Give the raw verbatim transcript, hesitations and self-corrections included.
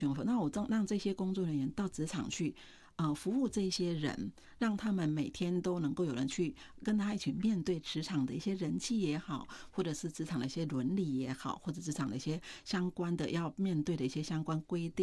那我让让这些工作人员到职场去，呃，服务这些人，让他们每天都能够有人去跟他一起面对职场的一些人际也好，或者是职场的一些伦理也好，或者职场的一些相关的要面对的一些相关规定。